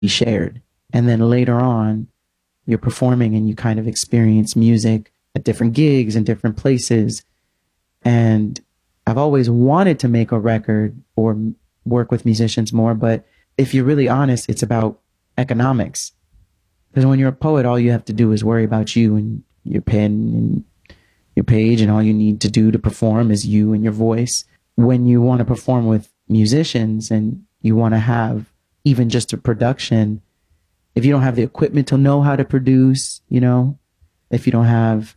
be shared. And then later on, you're performing and you kind of experience music at different gigs and different places. And I've always wanted to make a record or work with musicians more, but if you're really honest, it's about economics. Because when you're a poet, all you have to do is worry about you and your pen and your page, and all you need to do to perform is you and your voice. When you want to perform with musicians and you want to have even just a production, if you don't have the equipment to know how to produce, you know, if you don't have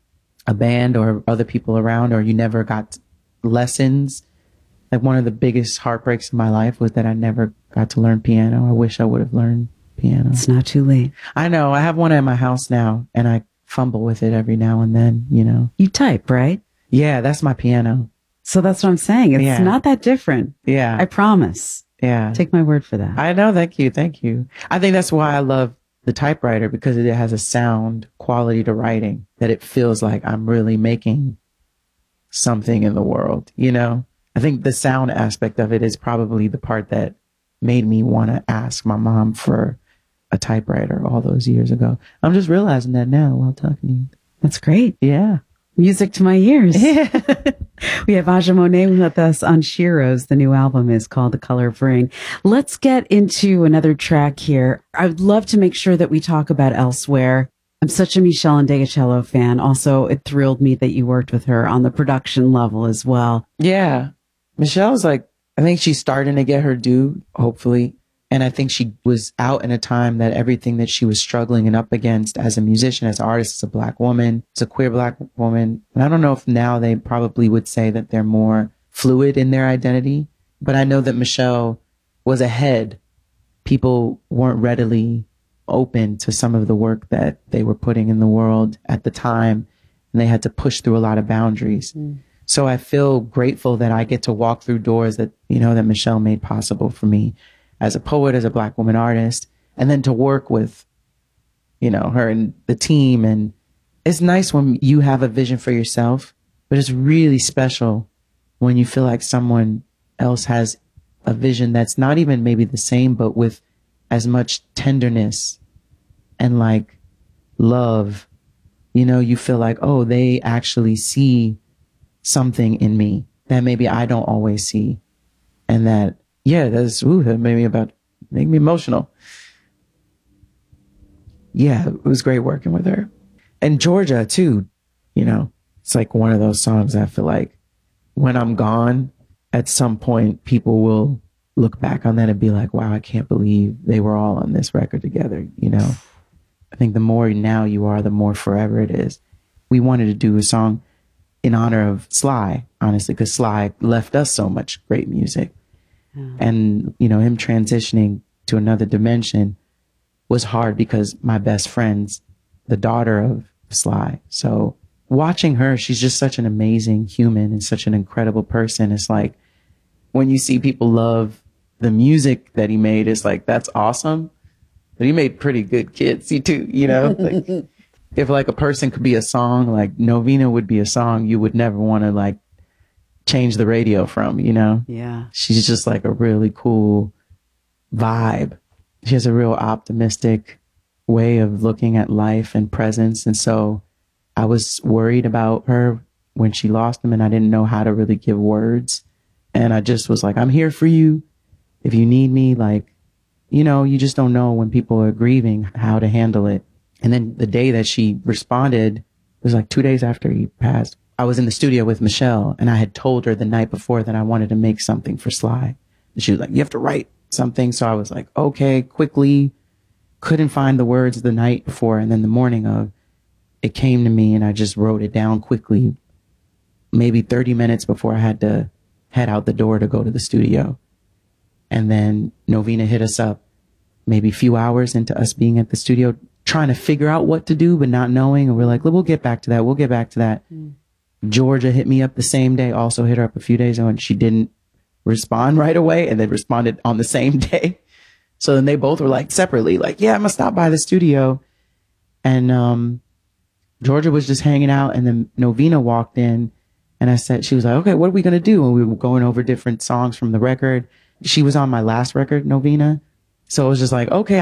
a band or other people around, or you never got lessons. Like one of the biggest heartbreaks in my life was that I never got to learn piano. I wish I would have learned piano. It's not too late. I know. I have one at my house now and I fumble with it every now and then, you know. You type, right? Yeah, that's my piano. So that's what I'm saying. It's not that different. Yeah. I promise. Yeah. Take my word for that. I know. Thank you. Thank you. I think that's why I love the typewriter, because it has a sound quality to writing that it feels like I'm really making something in the world, you know? I think the sound aspect of it is probably the part that made me want to ask my mom for a typewriter all those years ago. I'm just realizing that now while talking to you. That's great. Yeah. Music to my ears. Yeah. We have Aja Monet with us on Shiro's. The new album is called The Color of Ring. Let's get into another track here. I would love to make sure that we talk about Elsewhere. I'm such a Meshell Ndegeocello fan. Also, it thrilled me that you worked with her on the production level as well. Yeah. Meshell's like, I think she's starting to get her due, hopefully. And I think she was out in a time that everything that she was struggling and up against as a musician, as an artist, as a black woman, as a queer black woman. And I don't know if now they probably would say that they're more fluid in their identity, but I know that Meshell was ahead. People weren't readily open to some of the work that they were putting in the world at the time, and they had to push through a lot of boundaries. So I feel grateful that I get to walk through doors that, you know, that Meshell made possible for me as a poet, as a black woman artist, and then to work with, you know, her and the team. And it's nice when you have a vision for yourself, but it's really special when you feel like someone else has a vision that's not even maybe the same, but with as much tenderness and like love. You know, you feel like, oh, they actually see something in me that maybe I don't always see. And that, yeah, that made me emotional. Yeah, it was great working with her. And Georgia too, you know, it's like one of those songs I feel like when I'm gone, at some point people will look back on that and be like, wow, I can't believe they were all on this record together. You know, I think the more now you are, the more forever it is. We wanted to do a song in honor of Sly, honestly, because Sly left us so much great music. And, you know, him transitioning to another dimension was hard because my best friend's the daughter of Sly. So watching her, she's just such an amazing human and such an incredible person. It's like when you see people love the music that he made, it's like, that's awesome. But he made pretty good kids, too, you know? Like, if like a person could be a song, like Novena would be a song you would never want to like change the radio from, you know? Yeah. She's just like a really cool vibe. She has a real optimistic way of looking at life and presence. And so I was worried about her when she lost him and I didn't know how to really give words. And I just was like, I'm here for you. If you need me, like, you know, you just don't know when people are grieving how to handle it. And then the day that she responded, it was like 2 days after he passed. I was in the studio with Meshell and I had told her the night before that I wanted to make something for Sly. And she was like, you have to write something. So I was like, okay, quickly, couldn't find the words the night before. And then the morning of, it came to me and I just wrote it down quickly, maybe 30 minutes before I had to head out the door to go to the studio. And then Novena hit us up maybe a few hours into us being at the studio, trying to figure out what to do, but not knowing. And we're like, we'll get back to that. We'll get back to that. Georgia hit me up the same day, also hit her up a few days ago, and she didn't respond right away and then responded on the same day. So then they both were like separately, like, yeah, I'm gonna stop by the studio. And Georgia was just hanging out, and then Novena walked in and I said, she was like, okay, what are we gonna do? And we were going over different songs from the record. She was on my last record, Novena, So it was just like, okay,